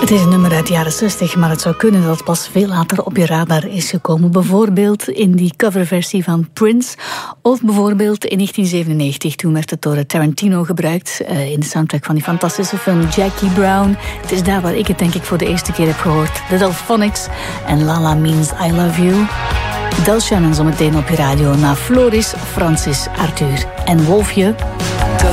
Het is een nummer uit de jaren 60, maar het zou kunnen dat het pas veel later op je radar is gekomen. Bijvoorbeeld in die coverversie van Prince. Of bijvoorbeeld in 1997, toen werd het door Tarantino gebruikt. In de soundtrack van die fantastische film Jackie Brown. Het is daar waar ik het denk ik voor de eerste keer heb gehoord. The Delphonics en Lala Means I Love You. Del Shannon zometeen op je radio na Floris, Francis, Arthur en Wolfje.